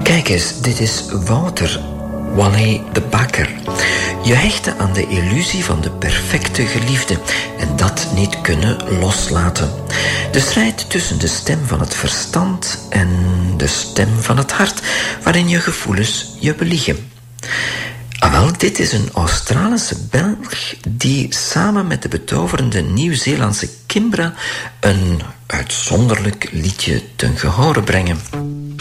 Kijk eens, dit is Wouter, Wally de Bakker. Je hechtte aan de illusie van de perfecte geliefde en dat niet kunnen loslaten. De strijd tussen de stem van het verstand en de stem van het hart, waarin je gevoelens je beliegen. Wel, dit is een Australische Belg die samen met de betoverende Nieuw-Zeelandse Kimbra een uitzonderlijk liedje ten gehore brengen.